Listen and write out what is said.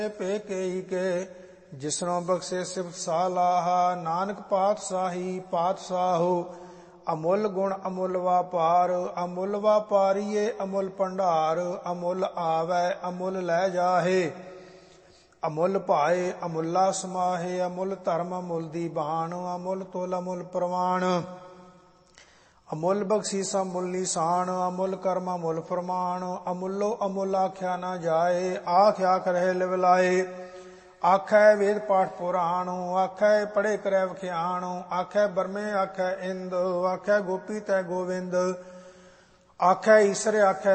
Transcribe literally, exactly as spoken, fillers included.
ਭੇ ਕੇਈ ਕੇ ਜਿਸਨੋਂ ਬਖਸ਼ੇ ਸਿਫਤ ਸਾਲਾਹਾ। ਨਾਨਕ ਪਾਤਸ਼ਾਹੀ ਪਾਤਸ਼ਾਹੋ ਅਮੁੱਲ ਗੁਣ ਅਮੁੱਲ ਵਾਪਾਰ। ਅਮੁੱਲ ਵਾਪਾਰੀਏ ਅਮੁੱਲ ਭੰਡਾਰ। ਅਮੁੱਲ ਆਵੈ ਅਮੁੱਲ ਲੈ ਜਾਹੇ। ਅਮੁੱਲ ਭਾਏ ਅਮੁੱਲਾ ਸਮਾਹੇ। ਅਮੁੱਲ ਧਰਮ ਅਮੁੱਲ ਦੀ ਬਾਣ। ਅਮੁੱਲ ਤੁਲ ਅਮੁੱਲ ਪ੍ਰਵਾਣ। ਅਮੁੱਲ ਬਖਸ਼ੀਸ ਅਮੁੱਲ ਨਿਸ਼ਾਨ। ਅਮੁੱਲ ਕਰਮ ਅਮੁੱਲ ਫਰਮਾਨ। ਅਮੁੱਲੋ ਅਮੁੱਲ ਆਖਿਆ ਨਾ ਜਾਏ। ਆਖ ਆਖ ਰਹੇ ਲਿਵ ਲਾਏ। ਆਖੈ ਵੇਦ ਪਾਠ ਪੁਰਾਣ। ਆਖੈ ਪੜ੍ਹੇ ਕਰੈ ਵਖਿਆਣ। ਆਖੈ ਬਰਮੇ ਆਖੈ ਇੰਦ। ਆਖੈ ਗੋਪੀ ਤੈ ਗੋਵਿੰਦ। ਆਖੈ ਈਸਰ ਆਖੈ